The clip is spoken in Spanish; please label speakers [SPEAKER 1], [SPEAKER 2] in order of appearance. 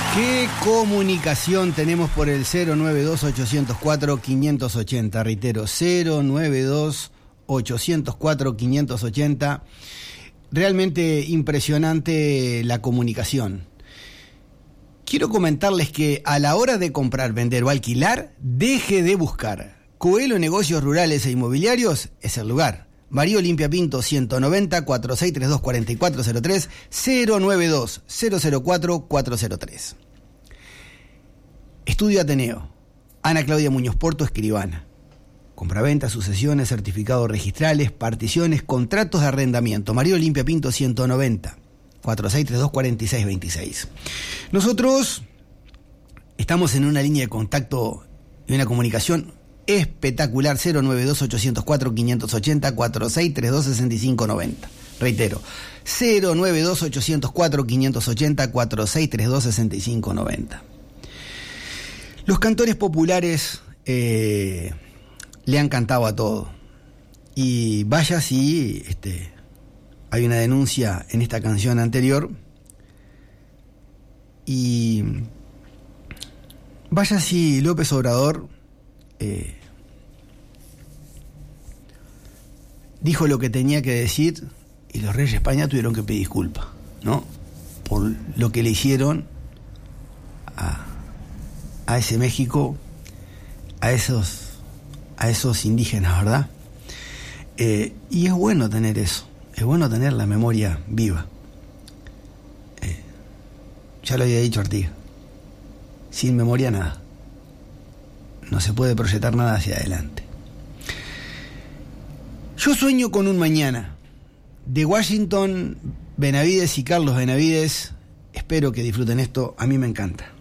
[SPEAKER 1] ¿Qué comunicación tenemos por el 092-804-580? Reitero, 092-804-580. Realmente impresionante la comunicación. Quiero comentarles que a la hora de comprar, vender o alquilar, deje de buscar. Coelho Negocios Rurales e Inmobiliarios es el lugar. María Olimpia Pinto 190 4632 4403 092 004 403. Estudio Ateneo. Ana Claudia Muñoz Porto, escribana. Compraventa, sucesiones, certificados registrales, particiones, contratos de arrendamiento. María Olimpia Pinto 190 4632 4626. Nosotros estamos en una línea de contacto y una comunicación espectacular. 092-804-580 4632-6590. Reitero, 092-804-580 4632-6590. Los cantores populares le han cantado a todo. Y vaya si hay una denuncia en esta canción anterior. Y vaya si López Obrador dijo lo que tenía que decir y los reyes de España tuvieron que pedir disculpas, ¿no? Por lo que le hicieron a ese México, a esos indígenas, ¿verdad? Y es bueno tener eso, es bueno tener la memoria viva. Ya lo había dicho Artigas, sin memoria nada. No se puede proyectar nada hacia adelante. Yo sueño con un mañana. De Washington, Benavides y Carlos Benavides. Espero que disfruten esto. A mí me encanta.